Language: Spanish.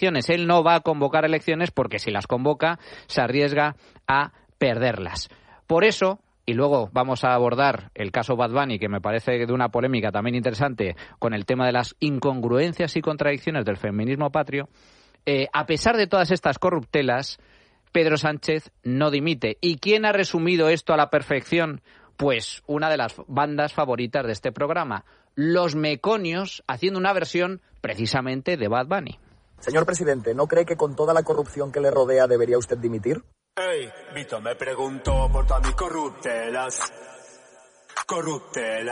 elecciones. Él no va a convocar elecciones porque si las convoca se arriesga a perderlas. Por eso, y luego vamos a abordar el caso Bad Bunny, que me parece de una polémica también interesante con el tema de las incongruencias y contradicciones del feminismo patrio, a pesar de todas estas corruptelas, Pedro Sánchez no dimite. ¿Y quién ha resumido esto a la perfección? Pues una de las bandas favoritas de este programa, Los Meconios, haciendo una versión precisamente de Bad Bunny. Señor presidente, ¿no cree que con toda la corrupción que le rodea debería usted dimitir? Vito me preguntó por todas mis corruptelas.